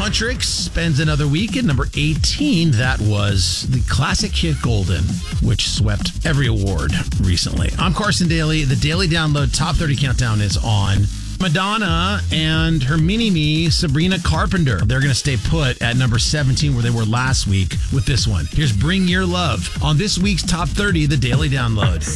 Huntrix spends another week at number 18. That was the classic hit Golden, which swept every award recently. I'm Carson Daly. The Daily Download Top 30 Countdown is on. Madonna and her mini-me, Sabrina Carpenter. They're going to stay put at number 17 where they were last week with this one. Here's Bring Your Love on this week's Top 30, The Daily Download.